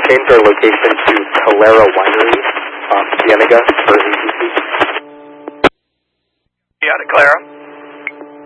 changed our location to Calera Winery, Cienega for ACC. Yeah, to Clara.